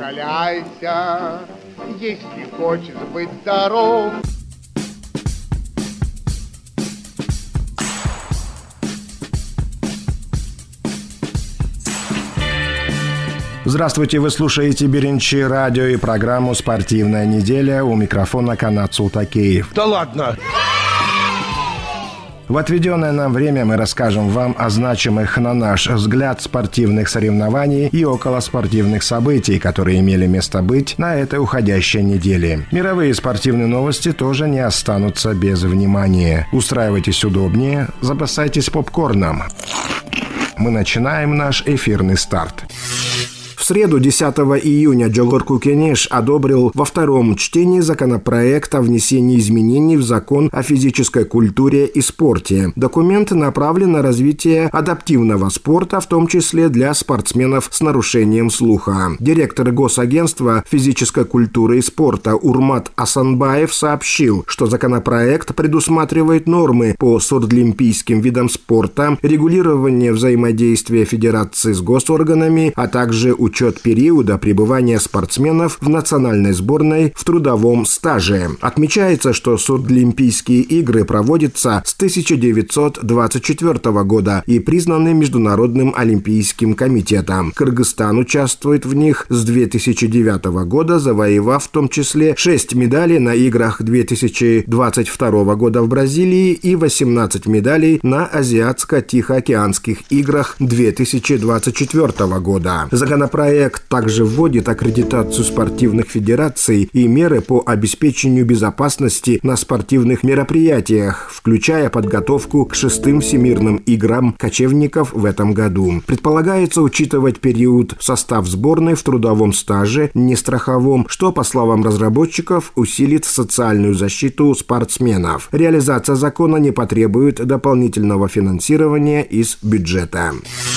закаляйся, если хочешь быть здоров. Здравствуйте, вы слушаете Беренчи радио и программу «Спортивная неделя». У микрофона Канат Султакеев. Да ладно! В отведенное нам время мы расскажем вам о значимых, на наш взгляд, спортивных соревнований и околоспортивных событий, которые имели место быть на этой уходящей неделе. Мировые спортивные новости тоже не останутся без внимания. Устраивайтесь удобнее, запасайтесь попкорном. Мы начинаем наш эфирный старт. В среду, 10 июня, Джогорку Кенеш одобрил во втором чтении законопроект о внесении изменений в закон о физической культуре и спорте. Документ направлен на развитие адаптивного спорта, в том числе для спортсменов с нарушением слуха. Директор Госагентства физической культуры и спорта Урмат Асанбаев сообщил, что законопроект предусматривает нормы по сурдолимпийским видам спорта, регулирование взаимодействия федерации с госорганами, а также учет периода пребывания спортсменов в национальной сборной в трудовом стаже. Отмечается, что сурдолимпийские игры проводятся с 1924 года и признаны Международным олимпийским комитетом. Кыргызстан участвует в них с 2009 года, завоевав в том числе 6 медалей на играх 2022 года в Бразилии и 18 медалей на Азиатско-Тихоокеанских играх 2024 года. Законопроект также вводит аккредитацию спортивных федераций и меры по обеспечению безопасности на спортивных мероприятиях, включая подготовку к 6-м Всемирным играм кочевников в этом году. Предполагается учитывать период в состав сборной в трудовом стаже, не страховом, что, по словам разработчиков, усилит социальную защиту спортсменов. Реализация закона не потребует дополнительного финансирования из бюджета.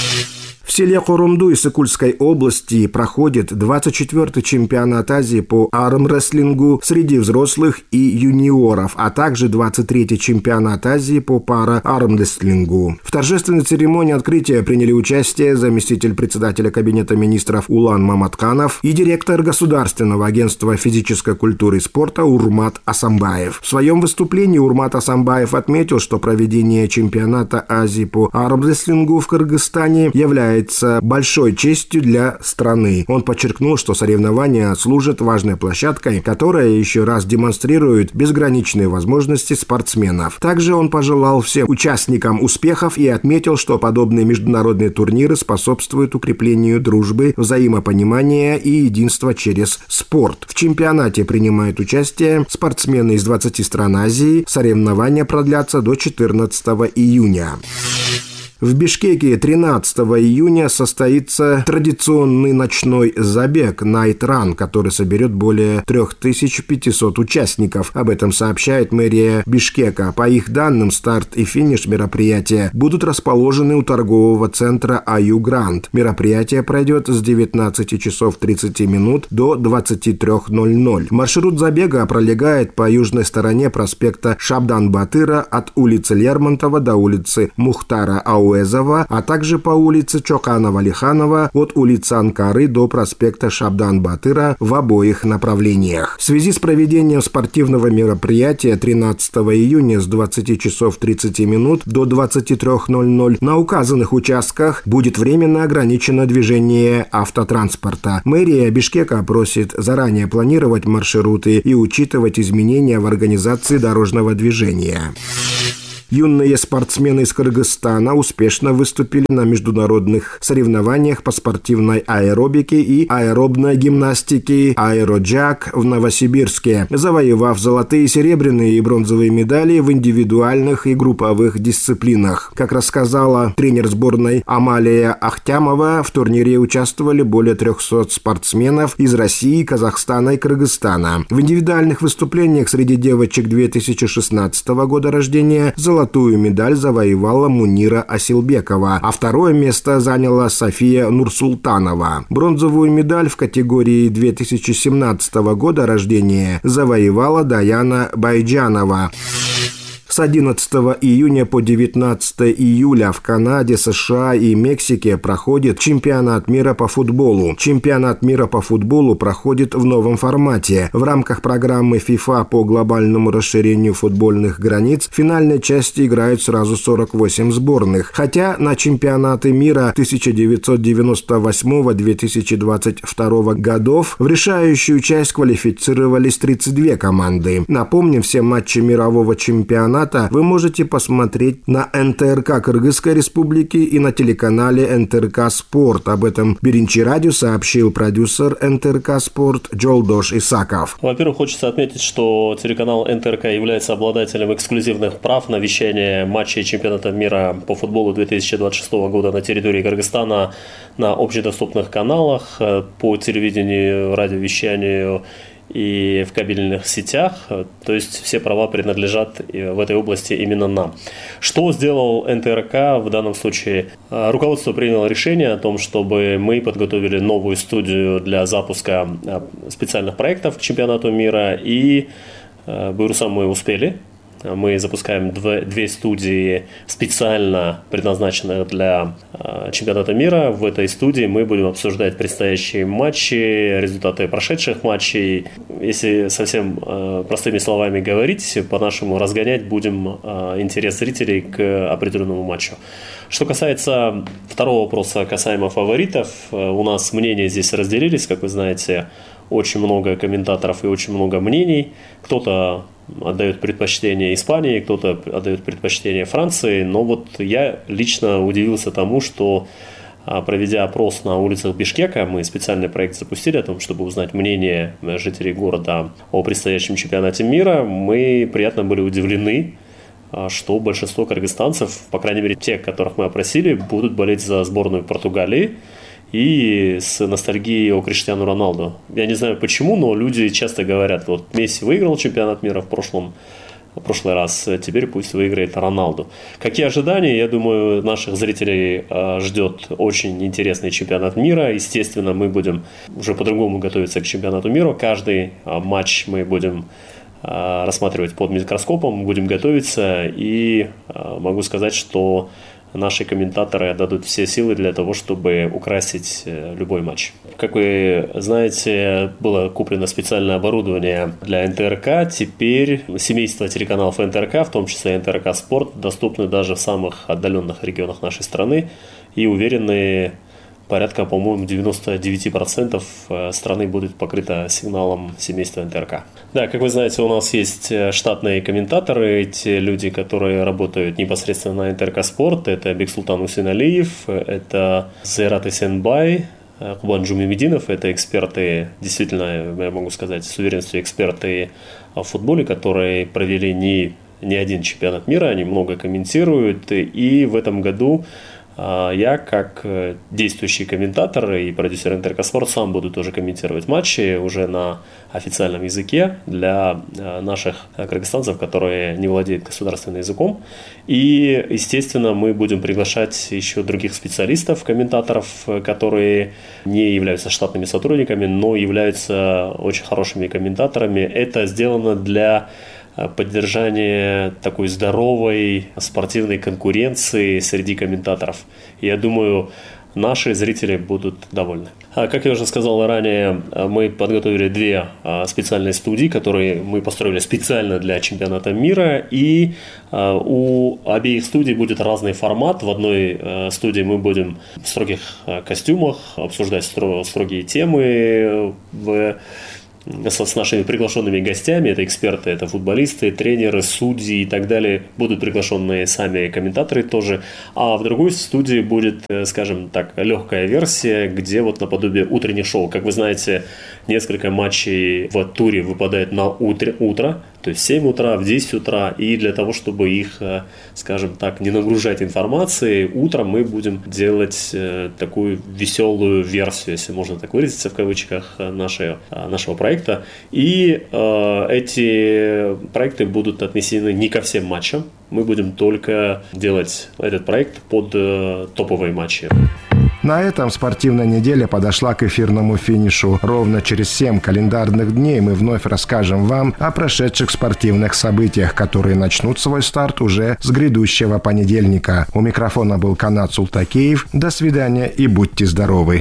В селе Корумду Иссыкульской области проходит 24-й чемпионат Азии по армрестлингу среди взрослых и юниоров, а также 23-й чемпионат Азии по пара-армрестлингу. В торжественной церемонии открытия приняли участие заместитель председателя Кабинета министров Улан Маматканов и директор Государственного агентства физической культуры и спорта Урмат Асанбаев. В своем выступлении Урмат Асанбаев отметил, что проведение чемпионата Азии по армрестлингу в Кыргызстане является большой честью для страны. Он подчеркнул, что соревнования служат важной площадкой, которая еще раз демонстрирует безграничные возможности спортсменов. Также он пожелал всем участникам успехов и отметил, что подобные международные турниры способствуют укреплению дружбы, взаимопонимания и единства через спорт. В чемпионате принимают участие спортсмены из 20 стран Азии. Соревнования продлятся до 14 июня. В Бишкеке 13 июня состоится традиционный ночной забег Night Run, который соберет более 3500 участников. Об этом сообщает мэрия Бишкека. По их данным, старт и финиш мероприятия будут расположены у торгового центра Аю Гранд. Мероприятие пройдет с 19 часов 30 минут до 23:00. Маршрут забега пролегает по южной стороне проспекта Шабдан-Батыра от улицы Лермонтова до улицы Мухтара Ауэзова, а также по улице Чоканова-Лиханова от улицы Анкары до проспекта Шабдан-Батыра в обоих направлениях. В связи с проведением спортивного мероприятия 13 июня с 20 часов 30 минут до 23:00 на указанных участках будет временно ограничено движение автотранспорта. Мэрия Бишкека просит заранее планировать маршруты и учитывать изменения в организации дорожного движения. Юные спортсмены из Кыргызстана успешно выступили на международных соревнованиях по спортивной аэробике и аэробной гимнастике «Аэроджак» в Новосибирске, завоевав золотые, серебряные и бронзовые медали в индивидуальных и групповых дисциплинах. Как рассказала тренер сборной Амалия Ахтямова, в турнире участвовали более 300 спортсменов из России, Казахстана и Кыргызстана. В индивидуальных выступлениях среди девочек 2016 года рождения золотую медаль завоевала Мунира Асилбекова, а второе место заняла София Нурсултанова. Бронзовую медаль в категории 2017 года рождения завоевала Даяна Байджанова. С 11 июня по 19 июля в Канаде, США и Мексике проходит чемпионат мира по футболу. Чемпионат мира по футболу проходит в новом формате. В рамках программы FIFA по глобальному расширению футбольных границ в финальной части играют сразу 48 сборных. Хотя на чемпионаты мира 1998-2022 годов в решающую часть квалифицировались 32 команды. Напомним, все матчи мирового чемпионата вы можете посмотреть на НТРК Кыргызской Республики и на телеканале НТРК Спорт. Об этом Биринчи радио сообщил продюсер НТРК Спорт Джолдош Исаков. Во-первых, хочется отметить, что телеканал НТРК является обладателем эксклюзивных прав на вещание матчей чемпионата мира по футболу 2026 года на территории Кыргызстана на общедоступных каналах, по телевидению, радиовещанию и в кабельных сетях, то есть все права принадлежат в этой области именно нам. Что сделал НТРК в данном случае? Руководство приняло решение о том, чтобы мы подготовили новую студию для запуска специальных проектов к чемпионату мира, и Буйрусам мы успели. Мы запускаем две студии, специально предназначенных для чемпионата мира. В этой студии мы будем обсуждать предстоящие матчи, результаты прошедших матчей. Если совсем простыми словами говорить, по-нашему разгонять будем интерес зрителей к определенному матчу. Что касается второго вопроса, касаемо фаворитов, у нас мнения здесь разделились, как вы знаете, очень много комментаторов и очень много мнений. Кто-то отдает предпочтение Испании, кто-то отдает предпочтение Франции. Но вот я лично удивился тому, что, проведя опрос на улицах Бишкека, мы специальный проект запустили о том, чтобы узнать мнение жителей города о предстоящем чемпионате мира. Мы приятно были удивлены, что большинство кыргызстанцев, по крайней мере те, которых мы опросили, будут болеть за сборную Португалии и с ностальгией о Криштиану Роналду. Я не знаю почему, но люди часто говорят, вот Месси выиграл чемпионат мира в прошлый раз, теперь пусть выиграет Роналду. Какие ожидания? Я думаю, наших зрителей ждет очень интересный чемпионат мира. Естественно, мы будем уже по-другому готовиться к чемпионату мира. Каждый матч мы будем рассматривать под микроскопом, будем готовиться, и могу сказать, что наши комментаторы отдадут все силы для того, чтобы украсить любой матч. Как вы знаете, было куплено специальное оборудование для НТРК. Теперь семейство телеканалов НТРК, в том числе НТРК Спорт, доступны даже в самых отдаленных регионах нашей страны. И уверены, порядка, по-моему, 99% страны будет покрыто сигналом семейства НТРК. Да, как вы знаете, у нас есть штатные комментаторы, те люди, которые работают непосредственно на НТРК Спорт. Это Бексултан Усейналиев, это Зайрат Эсенбай, Кубан Джумимединов. Это эксперты, действительно, я могу сказать с уверенностью, эксперты в футболе, которые провели не один чемпионат мира, они много комментируют. И в этом году я, как действующий комментатор и продюсер НТРК Спорт, сам буду тоже комментировать матчи уже на официальном языке для наших кыргызстанцев, которые не владеют государственным языком. И, естественно, мы будем приглашать еще других специалистов, комментаторов, которые не являются штатными сотрудниками, но являются очень хорошими комментаторами. Это сделано для поддержание такой здоровой спортивной конкуренции среди комментаторов. Я думаю, наши зрители будут довольны. Как я уже сказал ранее, мы подготовили две специальные студии, которые мы построили специально для чемпионата мира. И у обеих студий будет разный формат. В одной студии мы будем в строгих костюмах обсуждать строгие темы с нашими приглашенными гостями. Это эксперты, это футболисты, тренеры, судьи и так далее. Будут приглашенные сами комментаторы тоже. А в другой студии будет, скажем так, легкая версия, где вот наподобие утренних шоу. Как вы знаете, несколько матчей в туре выпадает на утро, то есть в 7 утра, в 10 утра. И для того, чтобы их, скажем так, не нагружать информацией, утром мы будем делать такую веселую версию, если можно так выразиться в кавычках, нашего проекта. И эти проекты будут отнесены не ко всем матчам. Мы будем только делать этот проект под топовые матчи. На этом спортивная неделя подошла к эфирному финишу. Ровно через 7 календарных дней мы вновь расскажем вам о прошедших спортивных событиях, которые начнут свой старт уже с грядущего понедельника. У микрофона был Канат Султакеев. До свидания и будьте здоровы.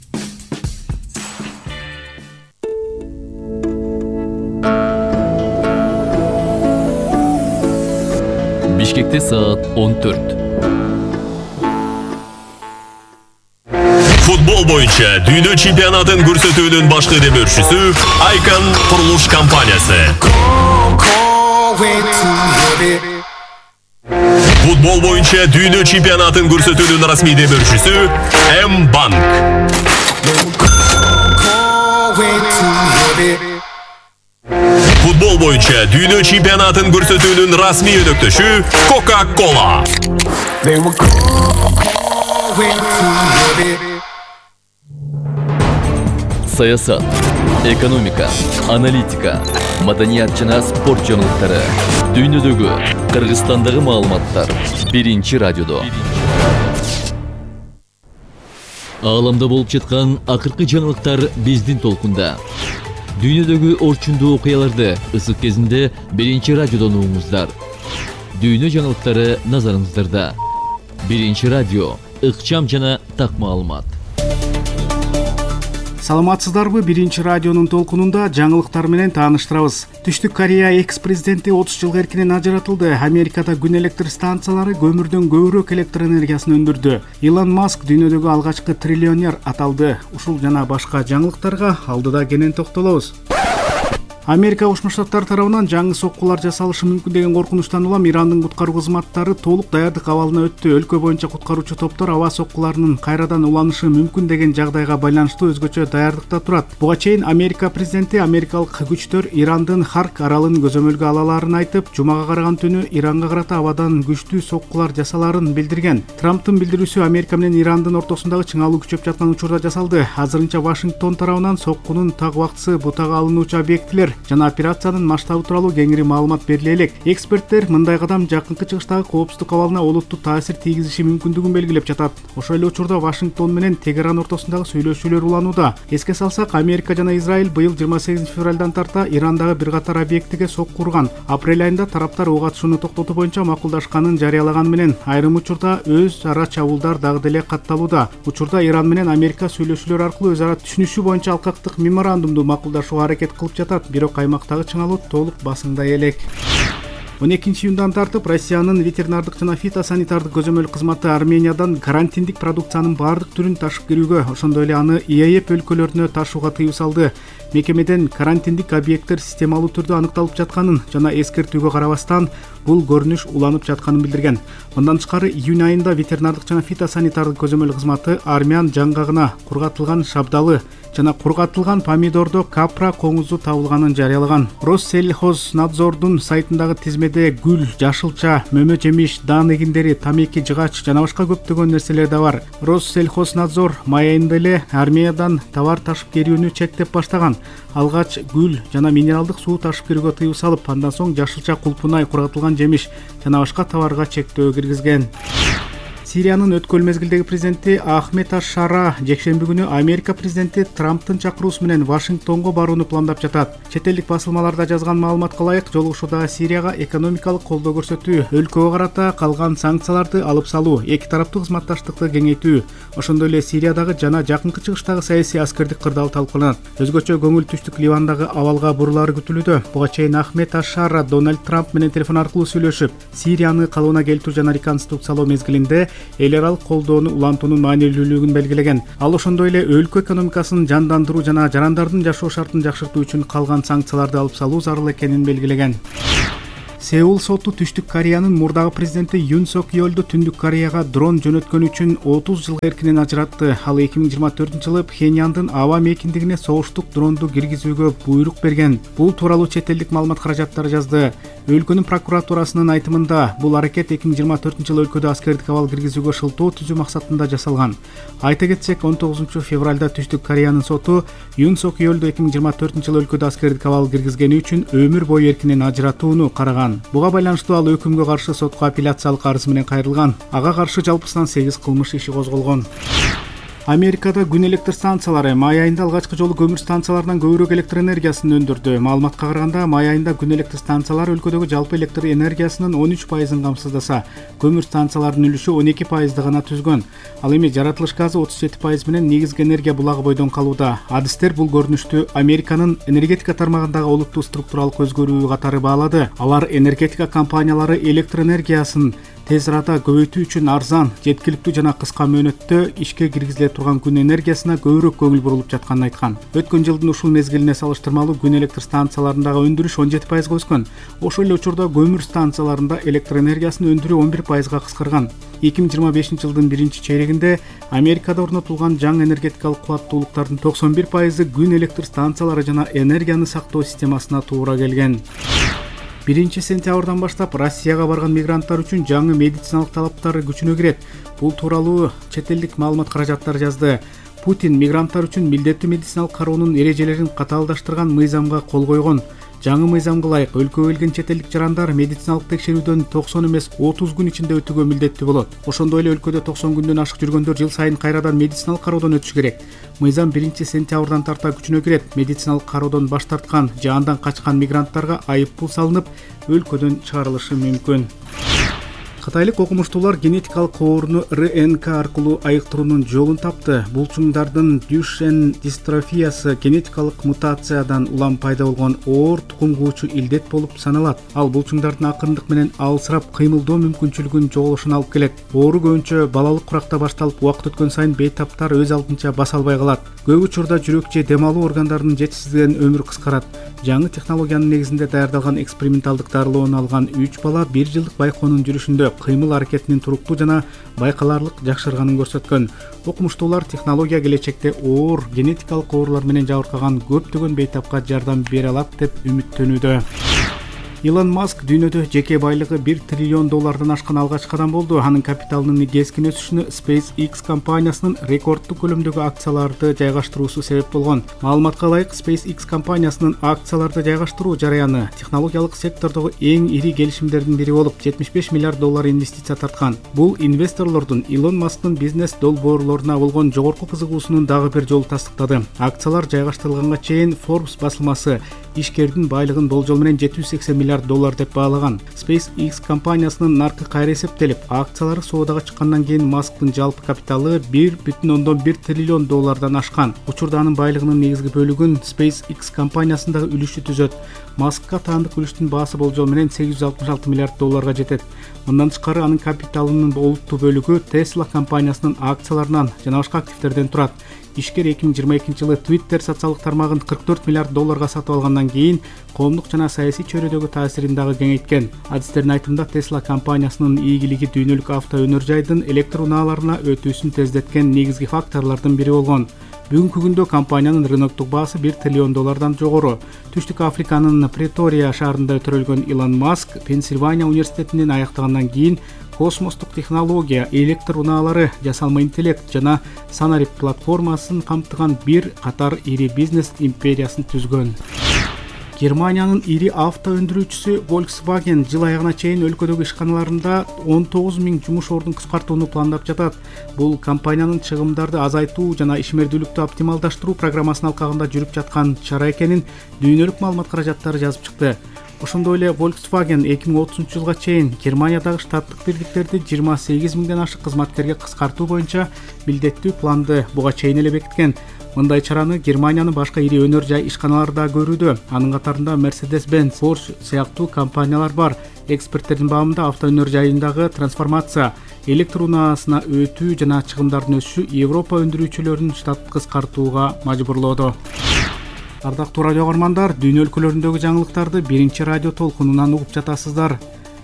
Бишкекте саат 14. Футбол боюнча дүйнө чемпионатын көрсөтүүнүн башкы демөөрчүсү Айкан курулуш компаниясы. Футбол боюнча дүйнө чемпионатын көрсөтүүнүн расмий демөөрчүсү М-банк. Футбол боюнча дүйнө чемпионатын көрсөтүүнүн расмий өнөктөшү Coca-Cola. Саясат, экономика, аналитика, маданият жана спорт жаңылыктары, дүйнөдөгү, Кыргызстандагы маалыматтар биринчи радиодо. Ааламда болуп жаткан акыркы жаңылыктар биздин толкунда. Дүйнөдөгү орчундуу окуяларды ысык кезинде биринчи радиодон угуңуздар. Дүйнө жаңылыктары назарыңыздарда. Биринчи радио, ыкчам жана так маалымат. Саламатсыздарбы? Биринчи радионун толкунунда жаңылыктар менен тааныштырабыз. Түштүк Корея экс-президенти 30 жылга эркинен ажыратылды. Америкада күн электр станциялары көмүрдөн көбүрөөк электр энергиясын өндүрдү. Илон Маск дүйнөдөгү алгачкы триллионер аталды. Ушул жана башка жаңылыктарга алдыда кенен токтолобуз. Америка Кошмо Штаттары тарабынан жаңы соккулар жасалышы мүмкүн деген коркунучтан улам Ирандын куткаруу кызматтары толук даярдык абалына өттү. Өлкө боюнча куткаруучу топтор аба соккуларынын кайрадан уланышы мүмкүн деген жагдайга байланыштуу өзгөчө даярдыкта турат. Буга чейин Америка президенти америкалык күчтөр Ирандын Харк аралын көзөмөлгө алаларын айтып, жумага караган түнү Иранга карата абадан күчтүү соккулар жасаларын билдирген. Трамптын билдирүүсү Америка менен Ирандын ортосундагы чыңалуу күчөп жаткан учурда жасалды. Азырынча Вашингтон тарабынан соккунун так убактысы бутага алынуучу объектилер жана операциянын масштабы тууралуу кеңири маалымат бериле элек. Эксперттер мындай кадам жакынкы чыгыштагы коопсуздук абалына олуттуу таасир тийгизиши мүмкүндүгүн белгилеп жатат. Ошол эле учурда Вашингтон менен Тегеран ортосундагы сүйлөшүүлөр уланууда. Эске салсак, Америка жана Израиль быйыл 28 февралдан тарта Ирандагы бир катар объектиге сокку урган. Апрель айында тараптар ок атышууну токтотуу боюнча макулдашканын жарыялаган менен айрым учурда өз ара чабуулдар дагы деле катталууда. Учурда Иран менен Америка сүйлөшүүлөр аркылуу өз ара түшүнүшүү боюнча алкактык меморандумду макулдашууга аракет кылып жатат. Бирок аймактагы чыңалуу толук басыңдай элек. 12-июндан тартып Россиянын ветеринардык жана фитосанитардык көзөмөл кызматы Армениядан карантиндик продукциянын баардык түрүн ташып кирүүгө, ошондой эле аны ИЭП өлкөлөрүнө ташууга тыюу салды. Мекемеден карантиндик объекттер системалуу түрдө аныкталып жатканын жана эскертүүгө карабастан бул көрүнүш уланып жатканын билдирген. Мындан тышкары июнь айында ветеринардык жана фитосанитардык көзөмөл кызматы армян жаңгагына кургатылган шабдалы жана кургатылган помидордо капра коңузу табылганын жарыялаган. Россельхознадзордун сайтындагы тизмеде гүл, жашылча, мөмө жемиш, даан эгиндери, тамеки, жыгач жана башка көптөгөн нерселер да бар. Россельхознадзор май айында эле Армениядан товар ташып кирүүнү чектеп баштаган. Алгач гүл жана минералдык суу ташып кирүүгө тыюу салып, андан соң жашылча, кулпунай, кургатылган жемиш жана башка товарга чектөө киргизген. Сириянын өткөл мезгилдеги президенти Ахмед аш-Шара жекшемби күнү Америка президенти Трамптын чакыруусу менен Вашингтонго барууну пландап жатат. Чет элдик басылмаларда жазган маалыматка ылайык, жолугушуудагы Сирияга экономикалык колдоо көрсөтүү, өлкөгө карата калган санкцияларды алып салуу, эки тараптуу кызматташтыкты кеңейтүү, ошондой эле Сириядагы жана жакынкы чыгыштагы саясий аскердик кырдаал талкууланат. Өзгөчө көңүл түштүк Ливандагы абалга бурулары күтүлүүдө. Буга чейин Ахмед аш-Шара Дональд Трамп менен телефон аркылуу сүйлөшүп, Сирияны калыбына келтирүү жана реконструкциялоо мезгилинде эл аралык колдоону улантуунун маанилүүлүгүн белгилеген. Ал ошондой эле өлкө экономикасын жандандыруу жана жарандардын жашоо шартын жакшыртуу үчүн калган санкцияларды алып салуу зарыл экенин белгилеген. Сеул соту Түштүк Кореянын мурдагы президенти Юн Сок Йолду Түндүк Кореяга дрон жөнөткөн үчүн 30 жылга эркинен ажыратты. Ал 2024-жылы Пхеньяндын аба мейкиндигине согуштук дронду киргизүүгө буйрук берген. Бул тууралуу чет элдик маалымат каражаттары жазды. Өлкөнүн прокуратурасынын айтымында бул аракет 2024-жылы өлкөдө аскердик абал киргизүүгө шылтоо түзүү максатында жасалган. Айта кетсек, 19 февралда Түштүк Кореянын соту Юн Сок Йолду 2024-жылы өлкөдө аскердик абал киргизгени үчүн өмүр бою эркинен ажыратууну караган. Буга байланыштуу ал өкүмгө каршы сотко апелляциялык арыз менен кайрылган. Ага каршы жалпысынан 8 кылмыш иши козголгон. Америкада күн электр станциялары май айында алгачкы жолу көмүр станцияларынан көбүрөөк электр энергиясын өндүрдү. Маалыматка караганда, май айында күн электр станциялары өлкөдөгү жалпы электр энергиясынын 13%-ын камсыздаса, көмүр станцияларынын үлүшү 12%-ды гана түзгөн. Ал эми жаратылыш газы 37% менен негизги энергия булагы бойдон калууда. Адистер бул көрүнүштү Американын энергетика тармагындагы олуттуу структуралык өзгөрүү катары баалады. Алар энергетика компаниялары электр энергиясын тез арада көбөйтүү үчүн арзан, жеткиликтүү жана кыска мөөнөттө ишке киргизиле турган күн энергиясына көбүрөөк көңүл бурулуп жатканын айткан. Өткөн жылдын ушул мезгилине салыштырмалуу күн электр станцияларындагы өндүрүш 17%-га өскөн. Ошол эле учурда көмүр станцияларында электр энергиясын өндүрүү 11%-га кыскарган. 2025 жылдын биринчи чейрегинде Америкада орнотулган жаңы энергетикалык кубаттуулуктардын 91%-ы күн электр станциялары жана энергияны сактоо системасына туура келген. 1-сентябрдан баштап Россияга барган мигранттар үчүн жаңы медициналык талаптар күчүнө кирет. Бул тууралуу чет элдик маалымат каражаттары жазды. Путин мигранттар үчүн милдеттүү медициналык кароонун эрежелерин катаалдаштырган мыйзамга кол койгон. Жаңы мыйзамга ылайык өлкөгө келген чет элдик жарандар медициналык текшерүүдөн 90 эмес 30 күн ичинде өтүүгө милдеттүү болот. Ошондой эле өлкөдө 90 күндөн ашык жүргөндөр жыл сайын кайрадан медициналык кароодон өтүшү керек. Мыйзам 1-сентябрдан тарта күчүнө кирет. Медициналык кароодон баш тарткан же андан качкан мигранттарга айыппул салынып, өлкөдөн чыгарылышы мүмкүн. Кытайлык окумуштуулар генетикалык ооруну РНК аркылуу айыктыруунун жолун тапты. Булчуңдардын Дюшен дистрофиясы генетикалык мутациядан улам пайда болгон оор тукум куучу илдет болуп саналат. Ал булчуңдардын акырындык менен алысырап кыймылдоо мүмкүнчүлүгүн жоголушуна алып келет. Оору көбүнчө балалык куракта башталып, убакыт өткөн сайын бейтаптар өз алдынча баса албай калат. Көп учурда жүрөк же дем алуу органдарынын жетишсиздигинен өмүрү кыскарат. Жаңы технологиянын негизинде даярдалган эксперименталдык дарылоону алган 3 бала 1 жылдык байкоонун жүрүшүндө кыймыл аракетинин туруктуу жана байкаларлык жакшырганын көрсөткөн. Окумуштуулар технология келечекте оор генетикалык оорулар менен жабыркаган көптөгөн бейтапка жардам бере алат деп үмүттөнүүдө. Илон Маск дүйнөдө жеке байлыгы $1 триллион ашкан алгачкы адам болду. Анын капиталынын кескин өсүшүнө SpaceX компаниясынын рекорддуу көлөмдөгү акцияларды жайгаштыруусу себеп болгон. Маалыматка ылайык, SpaceX компаниясынын акцияларды жайгаштыруу жараяны технологиялык сектордогу эң ири келишимдердин бири болуп, $75 миллиард инвестиция тарткан. Бул инвесторлордун Илон Масктын бизнес долбоорлоруна болгон жогорку кызыгуусунун дагы бир жолу тастыктады. Акциялар жайгаштырылганга чейин Forbes басылмасы ишкердин байлыгын болжол менен $780 миллиард деп баалаган. SpaceX компаниясынын наркы кайра эсептелип, акциялары соодага чыккандан кийин Масктын жалпы капиталы $1,1 триллион ашкан. Учурда анын байлыгынын негизги бөлүгүн SpaceX компаниясындагы үлүшү түзөт. Маскка таандык үлүштүн баасы болжол менен $866 миллиард жетет. Мындан тышкары анын капиталынын олуттуу бөлүгү Tesla компаниясынын акцияларынан жана башка активдерден турат. Ишкер 2022 жылы Twitter социалдык тармагын $44 миллиард сатып алгандан кийин коомдук жана саясий чөйрөдөгү таасирин дагы кеңейткен. Адистердин айтымында Tesla компаниясынын ийгилиги дүйнөлүк автоөнөр жайдын электр унааларына өтүүсүн тездеткен негизги факторлордун бири болгон. Бүгүнкү күндө компаниянын рыноктук баасы $1 триллион жогору. Түштүк Африканын Претория шаарында өтөрүлгөн Илон Маск Пенсильвания университетинен аяктагандан кийин космостук технология, электр унаалары, жасалма интеллект жана санарип платформасын камтыган бир катар ири бизнес империясын түзгөн. Германиянын ири авто өндүрүүчүсү Volkswagen жыл аягына чейин өлкөдөгү ишканаларында 19,000 жумуш ордун кыскартууну пландап жатат. Бул компаниянын чыгымдарды азайтуу жана ишмердүүлүктү оптималдаштыруу программасынын алкагында жүрүп жаткан чара экенин дүйнөлүк маалымат каражаттары жазып чыкты. Ошондой эле Volkswagen 2030 жылга чейин Германиядагы штаттык бирдиктерди 28 миңден ашык кызматкерге кыскартуу боюнча милдеттүү планды буга чейин эле бекиткен. Мындай чараны Германиянын башка ири өнөр жай ишканалары да көрүүдө. Анын катарында Mercedes-Benz, Porsche сыяктуу компаниялар бар. Эксперттердин баамында автоөнөр жайындагы трансформация, электр унаасына өтүү жана чыгымдардын өсүшү Европа өндүрүүчүлөрүн штат кыскартууга мажбурлоодо. Ардактуу радио каармандар, дүйнө өлкөлөрүндөгү жаңылыктарды 1-радио толкунунан угуп жатасыздар.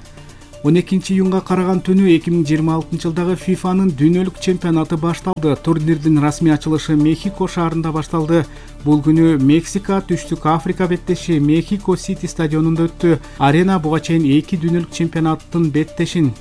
12 июнга караган түнү 2026 жылдагы ФИФАнын дүйнөлүк чемпионаты башталды. Турнирдин расмий ачылышы Мехико шаарында башталды. Бул күнү Мексика, Түштүк Африка беттеши Мехико Сити стадионунда өттү. Арена буга чейин 2 дүйнөлүк чемпионаттын беттешин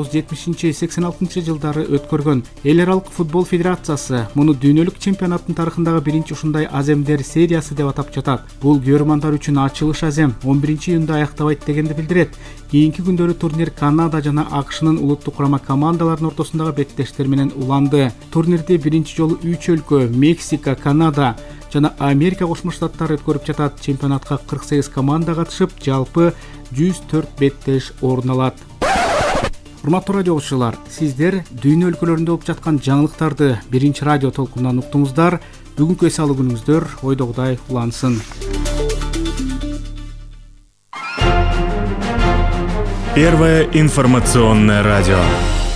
1970-86 жылдары өткөргөн. Эл аралык футбол федерациясы муну дүйнөлүк чемпионаттын тарыхындагы биринчи ушундай аземдер сериясы деп атап жатат. Бул көрөрмандар үчүн ачылыш азем 11 июнда аяктабайт дегенди билдирет. Кийинки күндөрү турнир турнирлер Канада жана АКШнын улуттук курама командаларынын ортосундагы беттештер менен уланды. Турнирде биринчи жолу 3 өлкө Мексика, Канада жана Америка Кошмо Штаттары өткөрүп жатат. Чемпионатка 48 команда катышып, жалпы 104 беттеш орун алат. Урматтуу радио окуучулар, сиздер дүйнө өлкөлөрүндө болуп жаткан жаңылыктарды биринчи радио толкунунан уктуңуздар. Бүгүнкү эс алуу күнүңүздөр ойдогудай улансын. Первое информационное радио.